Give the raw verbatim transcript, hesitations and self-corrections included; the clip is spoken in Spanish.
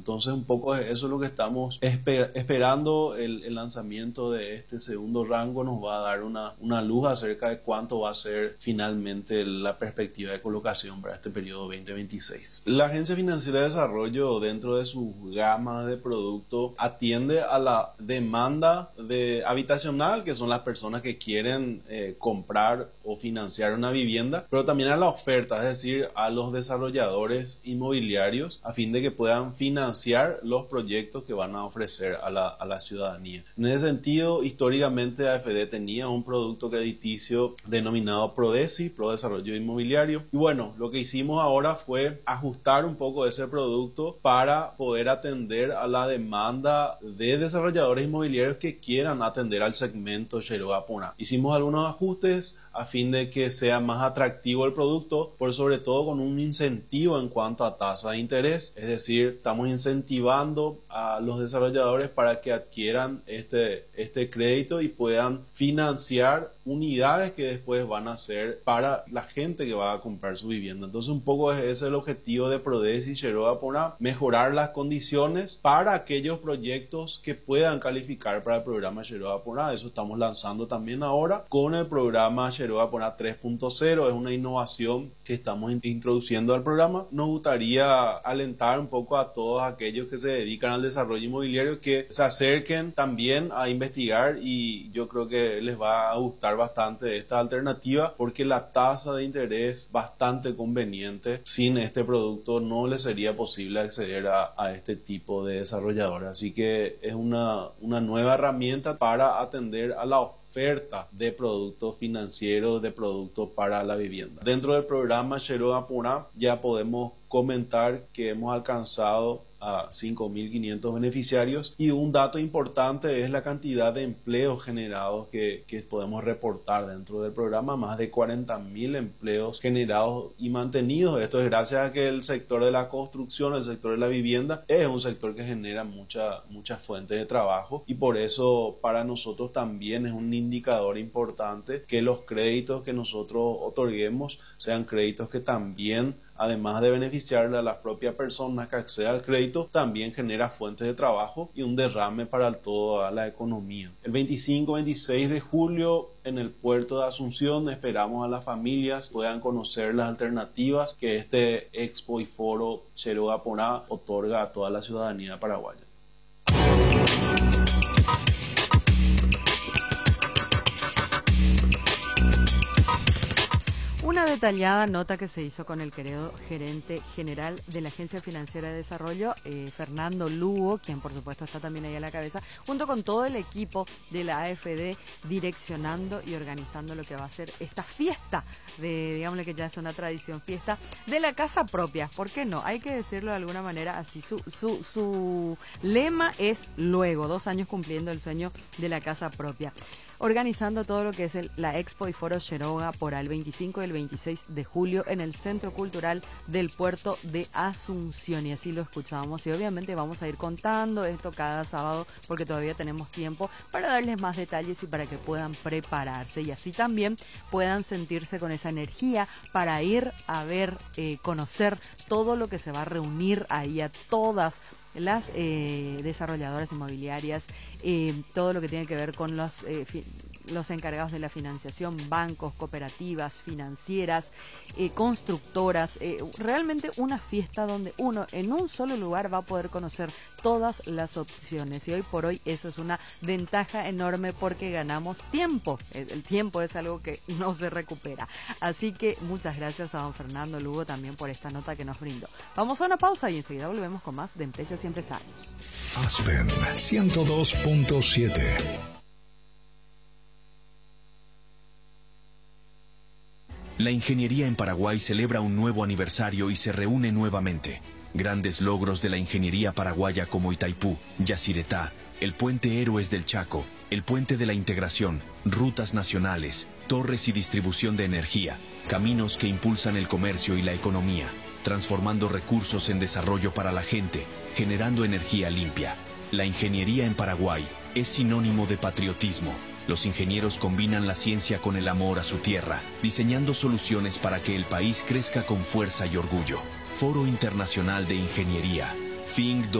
Entonces un poco eso es lo que estamos esper- esperando. El, el lanzamiento de este segundo rango nos va a dar una, una luz acerca de cuánto va a ser finalmente la perspectiva de colocación para este periodo veinte veintiséis. La Agencia Financiera de Desarrollo, dentro de su gama de productos, atiende a la demanda de habitacional, que son las personas que quieren eh, comprar o financiar una vivienda, pero también a la oferta, es decir, a los desarrolladores inmobiliarios, a fin de que puedan financiar los proyectos que van a ofrecer a la, a la ciudadanía. En ese sentido, históricamente A F D tenía un producto crediticio denominado ProDesi, Pro Desarrollo Inmobiliario, y bueno, lo que hicimos ahora fue ajustar un poco ese producto para poder atender a la demanda de desarrolladores inmobiliarios que quieran atender al segmento Yeroa Puna. Hicimos algunos ajustes a fin de que sea más atractivo el producto, por sobre todo con un incentivo en cuanto a tasa de interés, es decir, estamos incentivando a los desarrolladores para que adquieran este, este crédito y puedan financiar unidades que después van a ser para la gente que va a comprar su vivienda. Entonces un poco ese es el objetivo de ProDesi y Yeroa Puna, mejorar las condiciones para aquellos proyectos que puedan calificar para el programa Yeroa Puna. Eso estamos lanzando también ahora con el programa Yeroa Puna tres punto cero. Es una innovación que estamos introduciendo al programa. Nos gustaría alentar un poco a todos aquellos que se dedican al desarrollo inmobiliario que se acerquen también a investigar, y yo creo que les va a gustar bastante esta alternativa porque la tasa de interés bastante conveniente. Sin este producto no les sería posible acceder a, a este tipo de desarrolladores, así que es una, una nueva herramienta para atender a la oferta oferta de productos financieros, de productos para la vivienda. Dentro del programa Yeroa Puna ya podemos comentar que hemos alcanzado a cinco mil quinientos beneficiarios, y un dato importante es la cantidad de empleos generados que, que podemos reportar dentro del programa, más de cuarenta mil empleos generados y mantenidos. Esto es gracias a que el sector de la construcción, el sector de la vivienda, es un sector que genera mucha, muchas fuentes de trabajo, y por eso para nosotros también es un indicador importante que los créditos que nosotros otorguemos sean créditos que también, además de beneficiarle a las propias personas que acceden al crédito, también genera fuentes de trabajo y un derrame para toda la economía. El veinticinco veintiséis de julio en el puerto de Asunción esperamos a las familias puedan conocer las alternativas que este Expo y Foro Yeroa Puna otorga a toda la ciudadanía paraguaya. Una detallada nota que se hizo con el querido gerente general de la Agencia Financiera de Desarrollo, eh, Fernando Lugo, quien por supuesto está también ahí a la cabeza, junto con todo el equipo de la A F D, direccionando y organizando lo que va a ser esta fiesta, de, digámosle que ya es una tradición, fiesta de la casa propia. ¿Por qué no? Hay que decirlo de alguna manera así. Su, su, su lema es luego, dos años cumpliendo el sueño de la casa propia, organizando todo lo que es el, la Expo y Foro Yeroa Puna el veinticinco y el veintiséis de julio en el Centro Cultural del Puerto de Asunción, y así lo escuchábamos, y obviamente vamos a ir contando esto cada sábado porque todavía tenemos tiempo para darles más detalles y para que puedan prepararse y así también puedan sentirse con esa energía para ir a ver, eh, conocer todo lo que se va a reunir ahí, a todas las eh, desarrolladoras inmobiliarias, eh, todo lo que tiene que ver con los eh, fi- los encargados de la financiación, bancos, cooperativas, financieras, eh, constructoras, eh, realmente una fiesta donde uno en un solo lugar va a poder conocer todas las opciones, y hoy por hoy eso es una ventaja enorme porque ganamos tiempo. El, el tiempo es algo que no se recupera, así que muchas gracias a don Fernando Lugo también por esta nota que nos brindó. Vamos a una pausa y enseguida volvemos con más de Empresas y Empresarios. Aspen ciento dos punto siete. La ingeniería en Paraguay celebra un nuevo aniversario y se reúne nuevamente. Grandes logros de la ingeniería paraguaya como Itaipú, Yacyretá, el Puente Héroes del Chaco, el Puente de la Integración, rutas nacionales, torres y distribución de energía, caminos que impulsan el comercio y la economía, transformando recursos en desarrollo para la gente, generando energía limpia. La ingeniería en Paraguay es sinónimo de patriotismo. Los ingenieros combinan la ciencia con el amor a su tierra, diseñando soluciones para que el país crezca con fuerza y orgullo. Foro Internacional de Ingeniería, F I N C